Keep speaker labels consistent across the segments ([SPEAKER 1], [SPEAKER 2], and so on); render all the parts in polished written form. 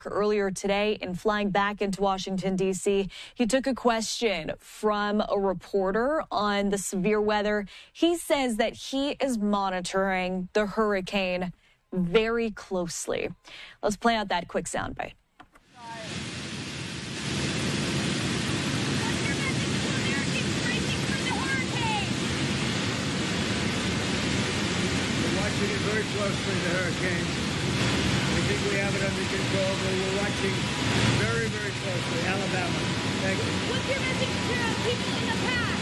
[SPEAKER 1] Earlier today, in flying back into Washington, D.C., he took a question from a reporter on the severe weather. He says that he is monitoring the hurricane very closely. Let's play out that quick soundbite.
[SPEAKER 2] Watching it very closely, the hurricane. We think we have it under control, but we're watching very, very closely. Alabama. Thank you.
[SPEAKER 3] What's your message to people in the past?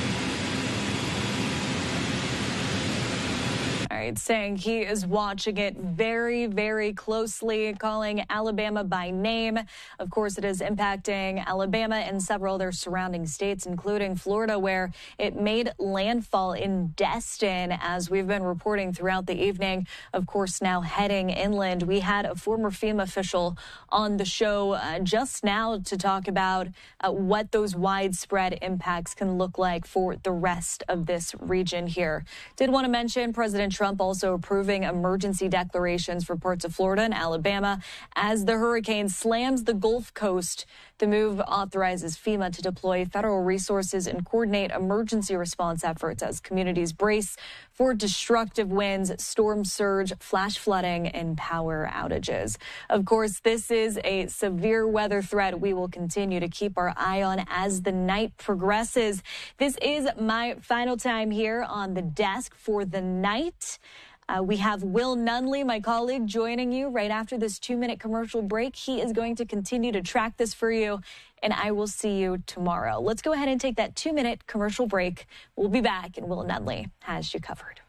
[SPEAKER 1] All right, saying he is watching it very, very closely, calling Alabama by name. Of course, it is impacting Alabama and several other surrounding states, including Florida, where it made landfall in Destin, as we've been reporting throughout the evening. Of course, now heading inland. We had a former FEMA official on the show just now to talk about what those widespread impacts can look like for the rest of this region here. Did want to mention President Trump also approving emergency declarations for parts of Florida and Alabama as the hurricane slams the Gulf Coast. The move authorizes FEMA to deploy federal resources and coordinate emergency response efforts as communities brace for destructive winds, storm surge, flash flooding, and power outages. Of course, this is a severe weather threat we will continue to keep our eye on as the night progresses. This is my final time here on the desk for the night. We have Will Nunley, my colleague, joining you right after this 2-minute commercial break. He is going to continue to track this for you, and I will see you tomorrow. Let's go ahead and take that 2-minute commercial break. We'll be back, and Will Nunley has you covered.